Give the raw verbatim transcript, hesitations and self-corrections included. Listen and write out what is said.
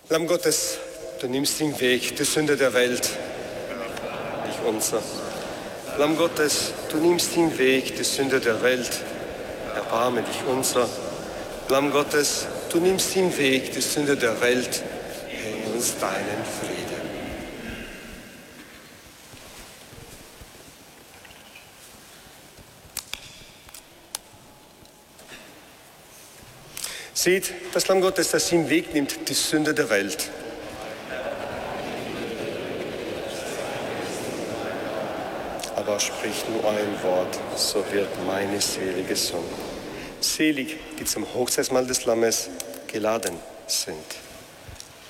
Lamm Gottes, du nimmst den Weg, die Sünde der Welt, nicht unser. Lamm Gottes, du nimmst den Weg, die Sünde der Welt, erbarme dich unser. Lamm Gottes, du nimmst den Weg, die Sünde der Welt, schenke uns deinen Frieden. Seht, das Lamm Gottes, das den Weg nimmt, die Sünde der Welt. Aber sprich nur ein Wort, so wird meine Seele gesund. Selig, die zum Hochzeitsmahl des Lammes geladen sind.